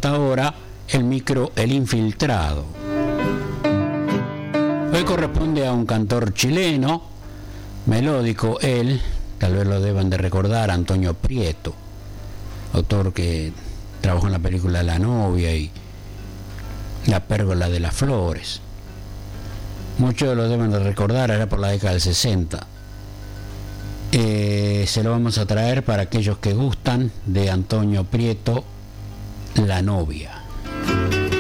esta hora el micro El Infiltrado. Hoy corresponde a un cantor chileno, melódico él, tal vez lo deban de recordar, Antonio Prieto, autor que trabajó en la película La novia y La pérgola de las flores. Muchos lo deben de recordar, era por la década del 60. Se lo vamos a traer para aquellos que gustan de Antonio Prieto, La novia.